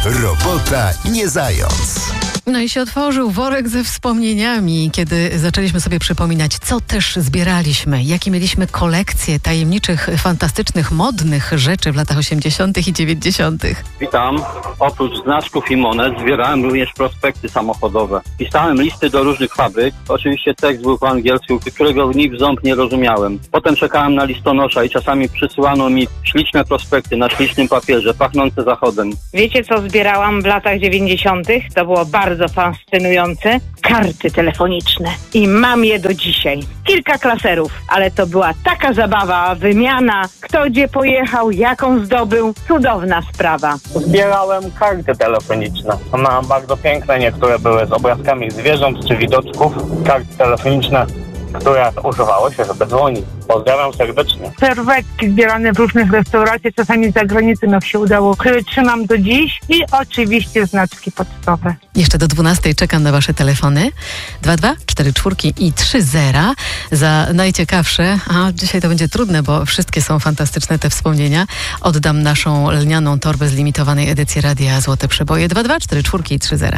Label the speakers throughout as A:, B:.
A: Robota nie zając.
B: No i się otworzył worek ze wspomnieniami, kiedy zaczęliśmy sobie przypominać, co też zbieraliśmy, jakie mieliśmy kolekcje tajemniczych, fantastycznych, modnych rzeczy w latach 80. i 90.
C: Witam. Oprócz znaczków i monet zbierałem również prospekty samochodowe. Pisałem listy do różnych fabryk. Oczywiście tekst był po angielsku, którego ni w ząb nie rozumiałem. Potem czekałem na listonosza i czasami przysyłano mi śliczne prospekty na ślicznym papierze, pachnące zachodem.
D: Wiecie, co zbierałam w latach 90.? To było bardzo fascynujące. Karty telefoniczne. I mam je do dzisiaj. Kilka klaserów, ale to była taka zabawa, wymiana, kto gdzie pojechał, jaką zdobył. Cudowna sprawa.
E: Zbierałem karty telefoniczne. One bardzo piękne, niektóre były z obrazkami zwierząt czy widoczków. Karty telefoniczne, które używało się, żeby dzwonić. Pozdrawiam serdecznie.
F: Serwetki zbierane w różnych restauracjach, czasami z zagranicy nam się udało, które trzymam do dziś i oczywiście znaczki pocztowe.
B: Jeszcze do 12 czekam na wasze telefony. 22 44 i 30 za najciekawsze. A dzisiaj to będzie trudne, bo wszystkie są fantastyczne te wspomnienia. Oddam naszą lnianą torbę z limitowanej edycji Radia Złote Przeboje. 22 44 i 30.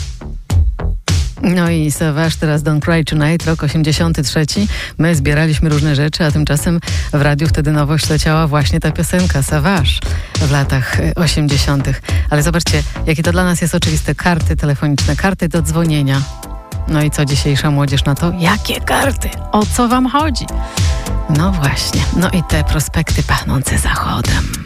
B: No i Savage teraz Don't Cry Tonight, rok 83. My zbieraliśmy różne rzeczy, a tymczasem w radiu wtedy nowość leciała właśnie ta piosenka Savage w latach 80. Ale zobaczcie, jakie to dla nas jest oczywiste. Karty telefoniczne, karty do dzwonienia. No i co dzisiejsza młodzież na to? Jakie karty? O co wam chodzi? No właśnie. No i te prospekty pachnące zachodem.